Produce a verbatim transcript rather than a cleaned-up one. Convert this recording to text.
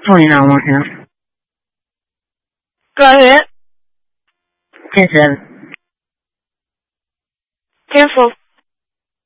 祝你难忘情。 多少人？ 天神。 天府。